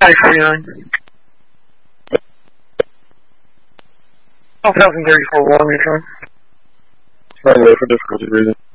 539. 1034 1, you're trying. By the way, for difficulty reason.